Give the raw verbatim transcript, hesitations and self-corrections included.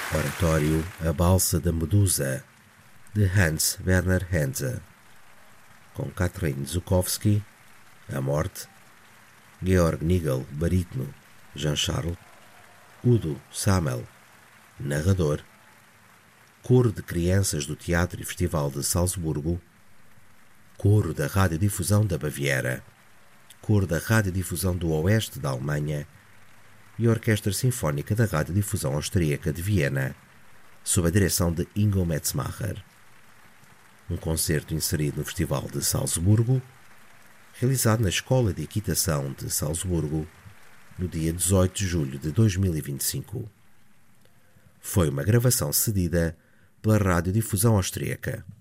Oratório A Balsa da Medusa, de Hans Werner Henze, com Katrin Żuchowski, a morte, Georg Nigel, barítono, Jean Charles, Udo Samel, narrador, coro de crianças do Teatro e Festival de Salzburgo, coro da Radiodifusão da Baviera, coro da Radiodifusão do Oeste da Alemanha e Orquestra Sinfónica da Radiodifusão Austríaca de Viena, sob a direção de Ingo Metzmacher. Um concerto inserido no Festival de Salzburgo, realizado na Escola de Equitação de Salzburgo, no dia dezoito de julho de dois mil e vinte e cinco. Foi uma gravação cedida pela Radiodifusão Austríaca.